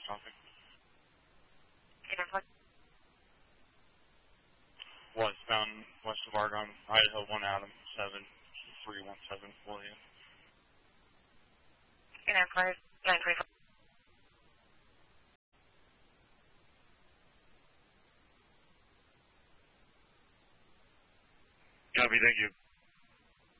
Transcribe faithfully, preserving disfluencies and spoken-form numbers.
traffic. Airport. Westbound, west of Argonne, Idaho one Adam, seven three one seven for you. Airport, nine three four. Copy, thank you.